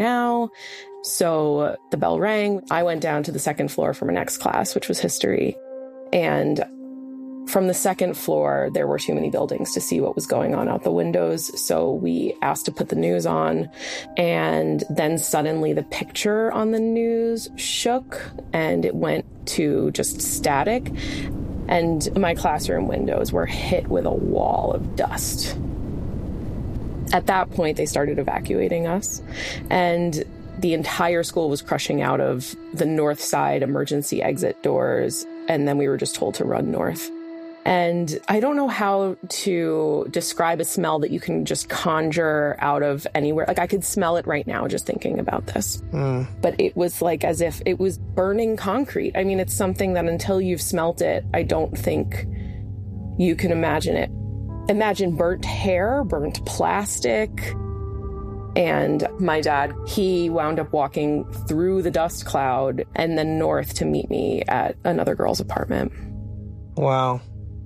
now. So the bell rang. I went down to the second floor for my next class, which was history. And from the second floor, there were too many buildings to see what was going on out the windows. So we asked to put the news on. And then suddenly the picture on the news shook and it went to just static. And my classroom windows were hit with a wall of dust. At that point, they started evacuating us. And the entire school was crushing out of the north side emergency exit doors. And then we were just told to run north. And I don't know how to describe a smell that you can just conjure out of anywhere. Like I could smell it right now just thinking about this. But it was like as if it was burning concrete. I mean, it's something that until you've smelt it, I don't think you can imagine it. Imagine burnt hair, burnt plastic. And my dad, he wound up walking through the dust cloud and then north to meet me at another girl's apartment. Wow.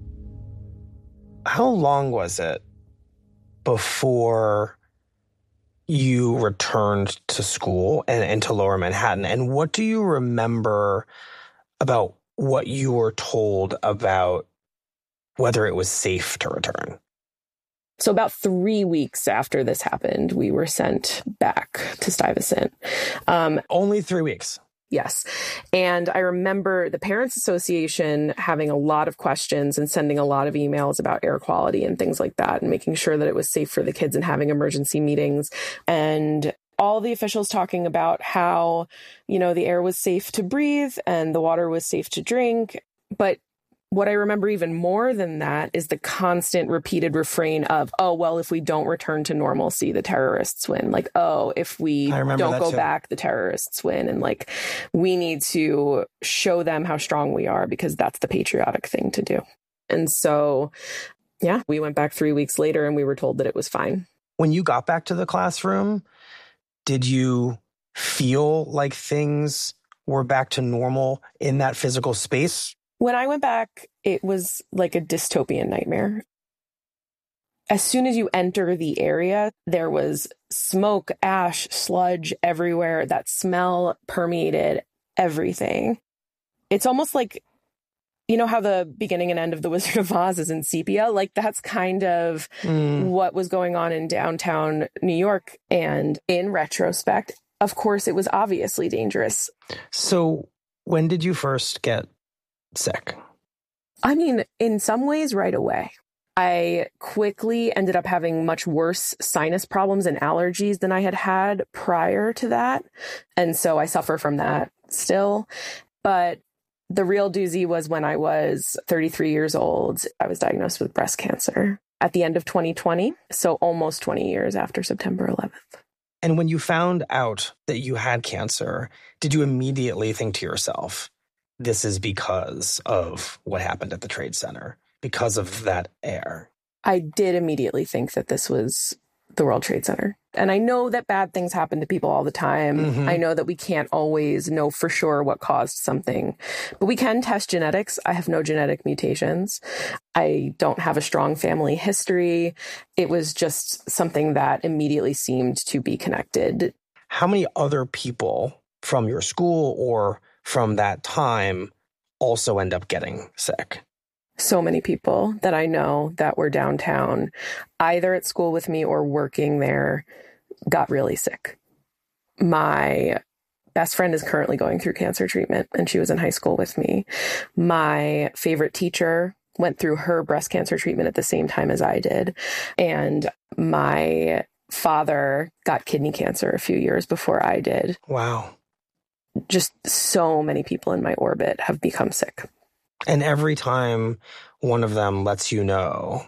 How long was it before you returned to school and to Lower Manhattan? And what do you remember about what you were told about whether it was safe to return? So about 3 weeks after this happened, we were sent back to Stuyvesant. Only 3 weeks? Yes. And I remember the Parents Association having a lot of questions and sending a lot of emails about air quality and things like that and making sure that it was safe for the kids and having emergency meetings. And all the officials talking about how, you know, the air was safe to breathe and the water was safe to drink. But what I remember even more than that is the constant repeated refrain of, oh, well, if we don't return to normalcy, the terrorists win. Like, oh, if we don't go back, the terrorists win. And like, we need to show them how strong we are because that's the patriotic thing to do. And so, yeah, we went back 3 weeks later and we were told that it was fine. When you got back to the classroom, did you feel like things were back to normal in that physical space? When I went back, it was like a dystopian nightmare. As soon as you enter the area, there was smoke, ash, sludge everywhere. That smell permeated everything. It's almost like, you know how the beginning and end of The Wizard of Oz is in sepia? Like that's kind of what was going on in downtown New York. And in retrospect, of course, it was obviously dangerous. So when did you first get sick? I mean, in some ways, right away. I quickly ended up having much worse sinus problems and allergies than I had had prior to that. And so I suffer from that still. But the real doozy was when I was 33 years old. I was diagnosed with breast cancer at the end of 2020. So almost 20 years after September 11th. And when you found out that you had cancer, did you immediately think to yourself, this is because of what happened at the Trade Center, because of that air? I did immediately think that this was the World Trade Center. And I know that bad things happen to people all the time. I know that we can't always know for sure what caused something, but we can test genetics. I have no genetic mutations. I don't have a strong family history. It was just something that immediately seemed to be connected. How many other people from your school or from that time also end up getting sick? So many people that I know that were downtown, either at school with me or working there, got really sick. My best friend is currently going through cancer treatment, and she was in high school with me. My favorite teacher went through her breast cancer treatment at the same time as I did. And my father got kidney cancer a few years before I did. Wow. Just so many people in my orbit have become sick. And every time one of them lets you know,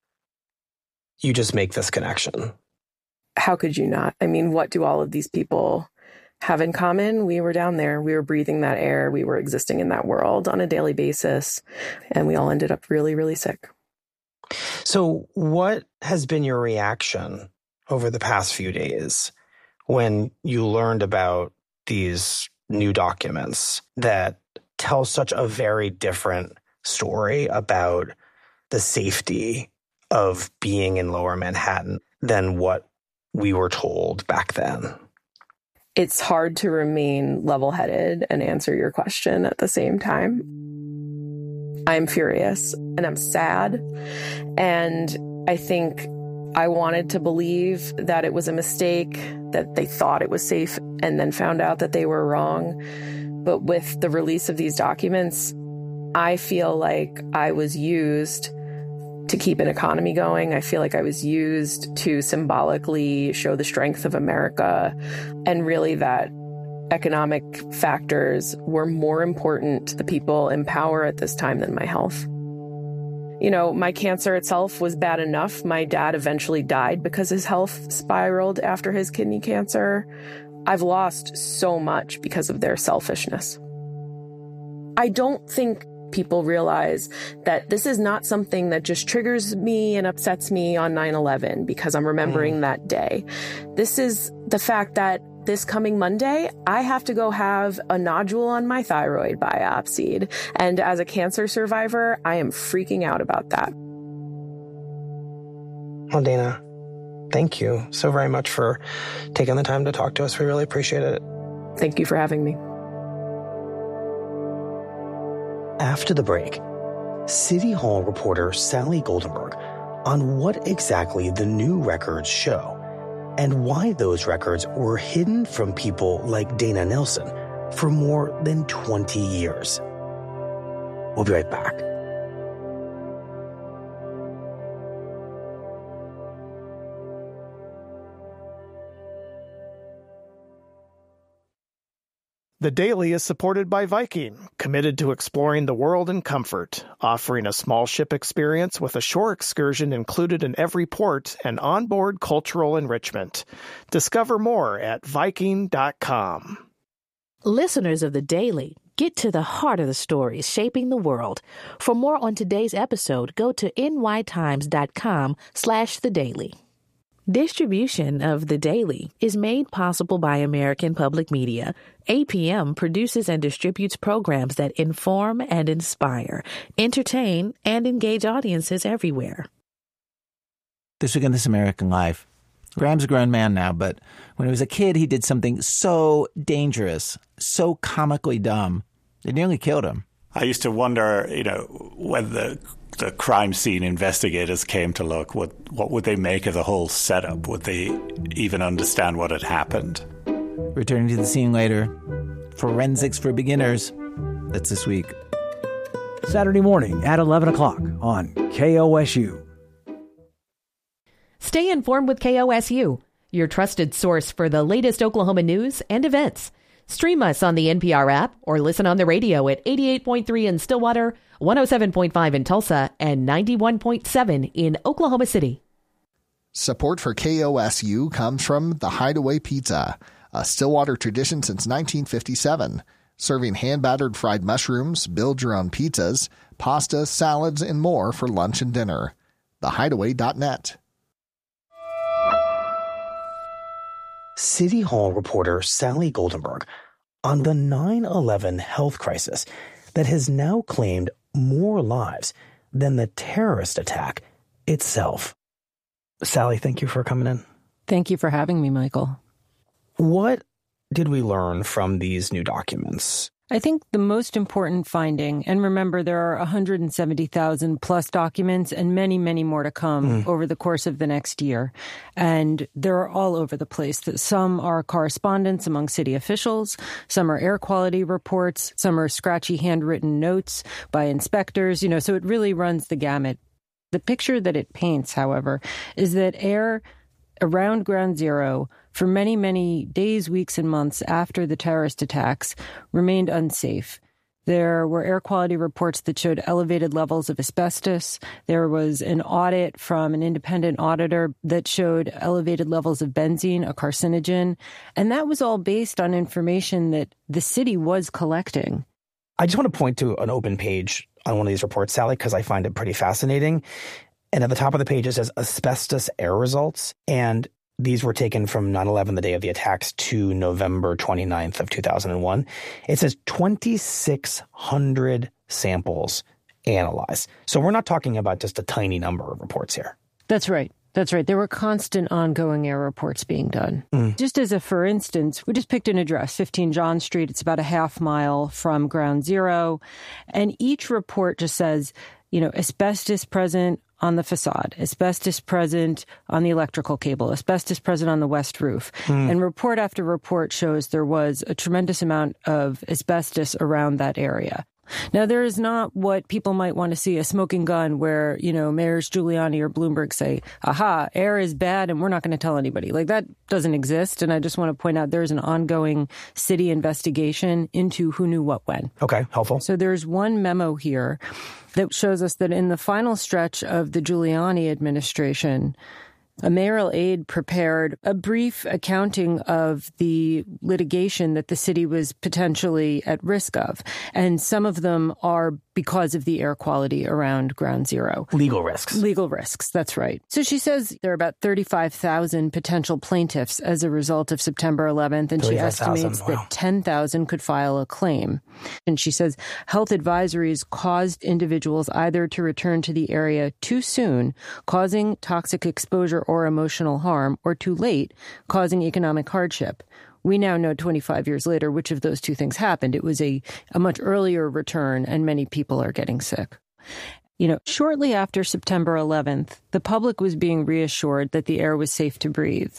you just make this connection. How could you not? I mean, what do all of these people have in common? We were down there. We were breathing that air. We were existing in that world on a daily basis. And we all ended up really, really sick. So what has been your reaction over the past few days when you learned about these new documents that tell such a very different story about the safety of being in Lower Manhattan than what we were told back then? it's hard to remain level-headed and answer your question at the same time. I'm furious and I'm sad. And I think I wanted to believe that it was a mistake, that they thought it was safe and then found out that they were wrong. But with the release of these documents, I feel like I was used to keep an economy going. I feel like I was used to symbolically show the strength of America, and really that economic factors were more important to the people in power at this time than my health. You know, my cancer itself was bad enough. My dad eventually died because his health spiraled after his kidney cancer. I've lost so much because of their selfishness. I don't think people realize that this is not something that just triggers me and upsets me on 9/11 because I'm remembering that day. This is the fact that this coming Monday, I have to go have a nodule on my thyroid biopsied. And as a cancer survivor, I am freaking out about that. Well, Dana, thank you so very much for taking the time to talk to us. We really appreciate it. Thank you for having me. After the break, City Hall reporter Sally Goldenberg on what exactly the new records show and why those records were hidden from people like Dana Nelson for more than 20 years. We'll be right back. The Daily is supported by Viking, committed to exploring the world in comfort, offering a small ship experience with a shore excursion included in every port and onboard cultural enrichment. Discover more at Viking.com. Listeners of The Daily, get to the heart of the stories shaping the world. For more on today's episode, go to nytimes.com/thedaily. Distribution of The Daily is made possible by American Public Media. APM produces and distributes programs that inform and inspire, entertain, and engage audiences everywhere. This week on This American Life, Graham's a grown man now, but when he was a kid, he did something so dangerous, so comically dumb, it nearly killed him. I used to wonder, when the crime scene investigators came to look, what would they make of the whole setup? Would they even understand what had happened? Returning to the scene later, Forensics for Beginners. That's this week. Saturday morning at 11 o'clock on KOSU. Stay informed with KOSU, your trusted source for the latest Oklahoma news and events. Stream us on the NPR app or listen on the radio at 88.3 in Stillwater, 107.5 in Tulsa, and 91.7 in Oklahoma City. Support for KOSU comes from The Hideaway Pizza, a Stillwater tradition since 1957, serving hand-battered fried mushrooms, build-your-own pizzas, pasta, salads, and more for lunch and dinner. TheHideaway.net. City Hall reporter Sally Goldenberg on the 9/11 health crisis that has now claimed more lives than the terrorist attack itself. Sally, thank you for coming in. Thank you for having me, Michael. What did we learn from these new documents? I think the most important finding, and remember there are 170,000 plus documents and many, many more to come over the course of the next year. And they're all over the place. Some are correspondence among city officials, some are air quality reports, some are scratchy handwritten notes by inspectors, so it really runs the gamut. The picture that it paints, however, is that air around Ground Zero for many, many days, weeks, and months after the terrorist attacks remained unsafe. There were air quality reports that showed elevated levels of asbestos. There was an audit from an independent auditor that showed elevated levels of benzene, a carcinogen. And that was all based on information that the city was collecting. I just want to point to an open page on one of these reports, Sally, because I find it pretty fascinating. And at the top of the page, it says asbestos air results. And these were taken from 9/11, the day of the attacks, to November 29th of 2001. It says 2,600 samples analyzed. So we're not talking about just a tiny number of reports here. That's right. That's right. There were constant ongoing air reports being done. Just as a for instance, we just picked an address, 15 John Street. It's about a half mile from Ground Zero. And each report just says, asbestos present on the facade, asbestos present on the electrical cable, asbestos present on the west roof. And report after report shows there was a tremendous amount of asbestos around that area. Now, there is not what people might want to see, a smoking gun where, Mayors Giuliani or Bloomberg say, aha, air is bad and we're not going to tell anybody. Like, that doesn't exist. And I just want to point out there's an ongoing city investigation into who knew what when. Okay, helpful. So there's one memo here that shows us that in the final stretch of the Giuliani administration, a mayoral aide prepared a brief accounting of the litigation that the city was potentially at risk of. And some of them are because of the air quality around Ground Zero. Legal risks. Legal risks, that's right. So she says there are about 35,000 potential plaintiffs as a result of September 11th, and she estimates that 10,000 could file a claim. And she says health advisories caused individuals either to return to the area too soon, causing toxic exposure or emotional harm, or too late, causing economic hardship. We now know 25 years later which of those two things happened. It was a much earlier return, and many people are getting sick. Shortly after September 11th, the public was being reassured that the air was safe to breathe.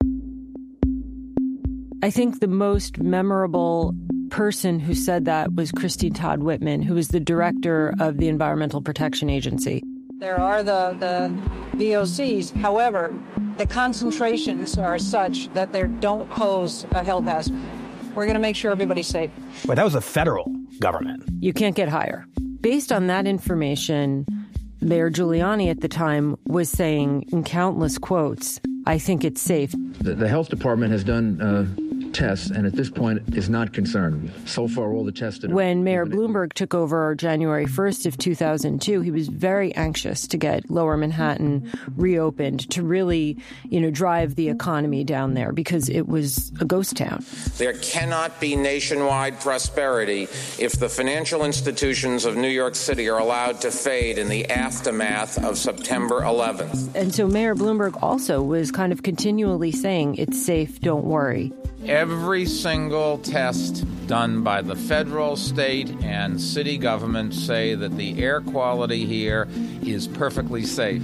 I think the most memorable person who said that was Christine Todd Whitman, who was the director of the Environmental Protection Agency. There are the VOCs. However, the concentrations are such that they don't pose a health hazard. We're going to make sure everybody's safe. But that was a federal government. You can't get higher. Based on that information, Mayor Giuliani at the time was saying in countless quotes, I think it's safe. The health department has done tests, and at this point is not concerned. So far, all the tests... When Mayor Bloomberg took over January 1st of 2002, he was very anxious to get Lower Manhattan reopened, to really, drive the economy down there, because it was a ghost town. There cannot be nationwide prosperity if the financial institutions of New York City are allowed to fade in the aftermath of September 11th. And so Mayor Bloomberg also was kind of continually saying, it's safe, don't worry. Every single test done by the federal, state, and city government say that the air quality here is perfectly safe.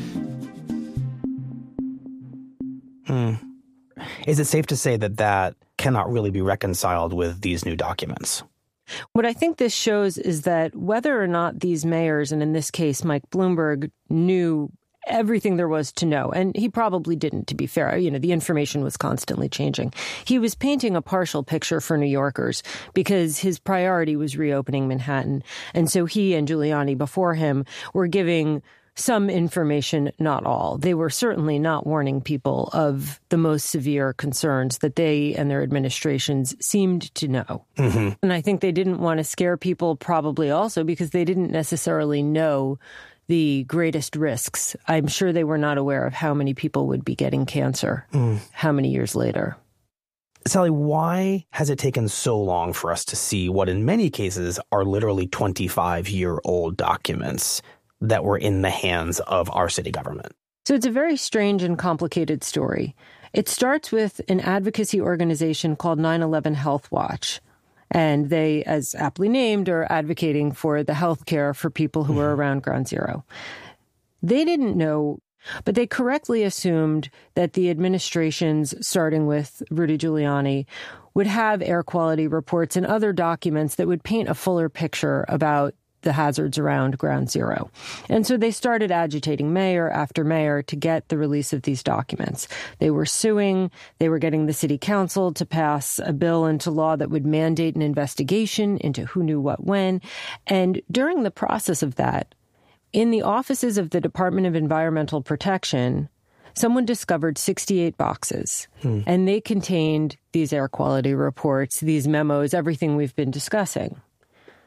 Is it safe to say that cannot really be reconciled with these new documents? What I think this shows is that whether or not these mayors, and in this case Mike Bloomberg, knew everything there was to know, and he probably didn't, to be fair. The information was constantly changing. He was painting a partial picture for New Yorkers because his priority was reopening Manhattan. And so he and Giuliani before him were giving some information, not all. They were certainly not warning people of the most severe concerns that they and their administrations seemed to know. Mm-hmm. And I think they didn't want to scare people probably also because they didn't necessarily know the greatest risks. I'm sure they were not aware of how many people would be getting cancer, how many years later. Sally, why has it taken so long for us to see what in many cases are literally 25-year-old documents that were in the hands of our city government? So it's a very strange and complicated story. It starts with an advocacy organization called 9/11 Health Watch. And they, as aptly named, are advocating for the health care for people who are around Ground Zero. They didn't know, but they correctly assumed that the administrations, starting with Rudy Giuliani, would have air quality reports and other documents that would paint a fuller picture about the hazards around Ground Zero. And so they started agitating mayor after mayor to get the release of these documents. They were suing. They were getting the city council to pass a bill into law that would mandate an investigation into who knew what when. And during the process of that, in the offices of the Department of Environmental Protection, someone discovered 68 boxes, and they contained these air quality reports, these memos, everything we've been discussing.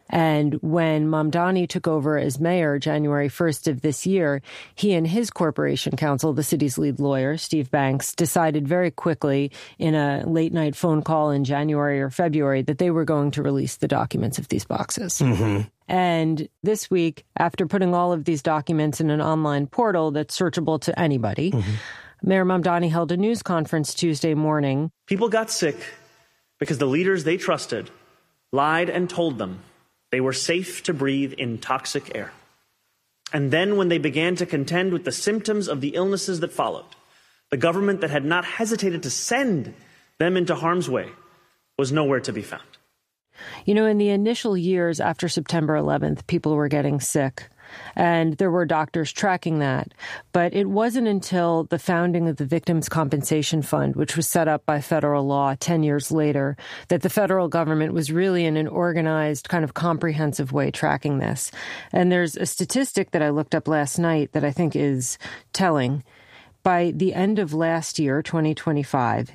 And when Mamdani took over as mayor January 1st of this year, he and his corporation counsel, the city's lead lawyer, Steve Banks, decided very quickly in a late-night phone call in January or February that they were going to release the documents of these boxes. Mm-hmm. And this week, after putting all of these documents in an online portal that's searchable to anybody, Mayor Mamdani held a news conference Tuesday morning. People got sick because the leaders they trusted lied and told them they were safe to breathe in toxic air. And then when they began to contend with the symptoms of the illnesses that followed, the government that had not hesitated to send them into harm's way was nowhere to be found. You know, in the initial years after September 11th, people were getting sick. And there were doctors tracking that. But it wasn't until the founding of the Victims' Compensation Fund, which was set up by federal law 10 years later, that the federal government was really in an organized, kind of comprehensive way tracking this. And there's a statistic that I looked up last night that I think is telling. By the end of last year, 2025,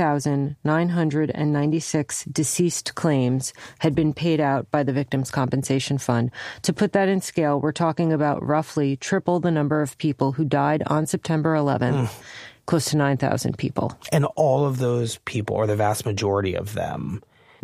8,996 deceased claims had been paid out by the Victims' Compensation Fund. To put that in scale, we're talking about roughly triple the number of people who died on September 11th, close to 9,000 people. And all of those people, or the vast majority of them,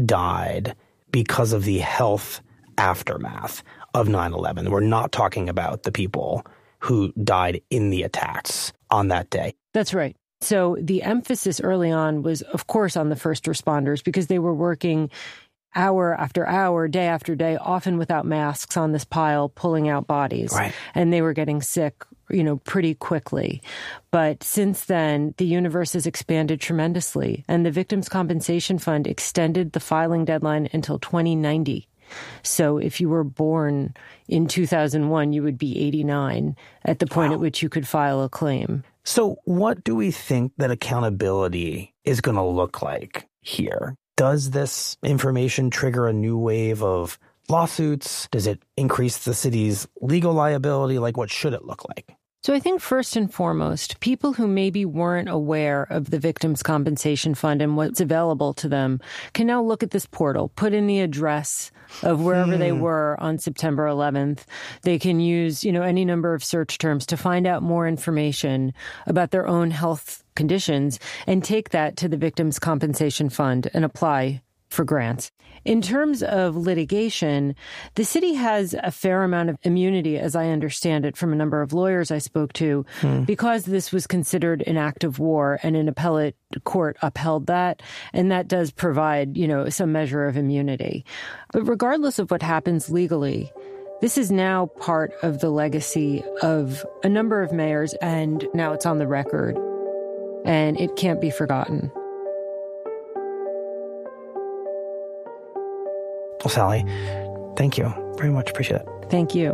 died because of the health aftermath of 9/11. We're not talking about the people who died in the attacks on that day. That's right. So the emphasis early on was, of course, on the first responders because they were working hour after hour, day after day, often without masks on this pile, pulling out bodies. Right. And they were getting sick, you know, pretty quickly. But since then, the universe has expanded tremendously. And the Victims' Compensation Fund extended the filing deadline until 2090. So if you were born in 2001, you would be 89 at the point at which you could file a claim. So what do we think that accountability is going to look like here? Does this information trigger a new wave of lawsuits? Does it increase the city's legal liability? Like, what should it look like? So I think first and foremost, people who maybe weren't aware of the Victims' Compensation Fund and what's available to them can now look at this portal, put in the address of wherever they were on September 11th. They can use, you know, any number of search terms to find out more information about their own health conditions and take that to the Victims' Compensation Fund and apply for grants. In terms of litigation, the city has a fair amount of immunity, as I understand it, from a number of lawyers I spoke to, because this was considered an act of war and an appellate court upheld that. And that does provide, you know, some measure of immunity. But regardless of what happens legally, this is now part of the legacy of a number of mayors, and now it's on the record. And it can't be forgotten. Well, Sally, thank you very much. Appreciate it. Thank you.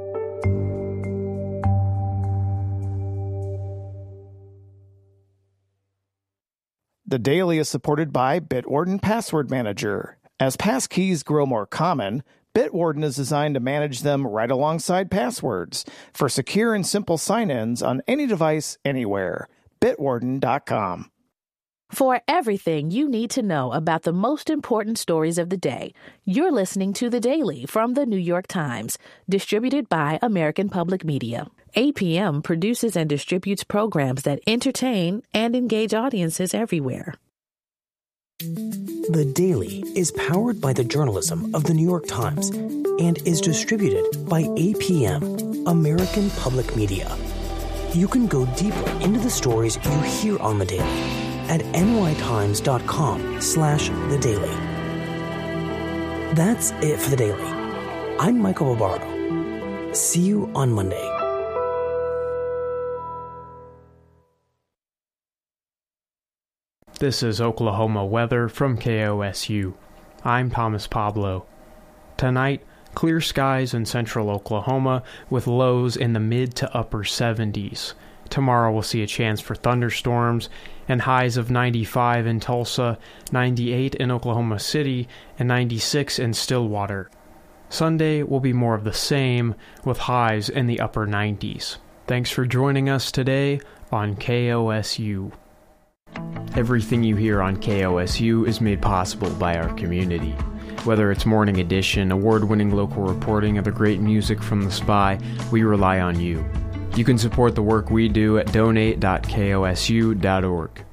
The Daily is supported by Bitwarden Password Manager. As passkeys grow more common, Bitwarden is designed to manage them right alongside passwords for secure and simple sign-ins on any device, anywhere. Bitwarden.com. For everything you need to know about the most important stories of the day, you're listening to The Daily from The New York Times, distributed by American Public Media. APM produces and distributes programs that entertain and engage audiences everywhere. The Daily is powered by the journalism of The New York Times and is distributed by APM, American Public Media. You can go deeper into the stories you hear on The Daily at nytimes.com/The Daily. That's it for The Daily. I'm Michael Barbaro. See you on Monday. This is Oklahoma weather from KOSU. I'm Thomas Pablo. Tonight, clear skies in central Oklahoma with lows in the mid to upper 70s. Tomorrow we'll see a chance for thunderstorms and highs of 95 in Tulsa, 98 in Oklahoma City, and 96 in Stillwater. Sunday will be more of the same with highs in the upper 90s. Thanks for joining us today on KOSU. Everything you hear on KOSU is made possible by our community. Whether it's Morning Edition, award-winning local reporting, or the great music from The Spy, we rely on you. You can support the work we do at donate.kosu.org.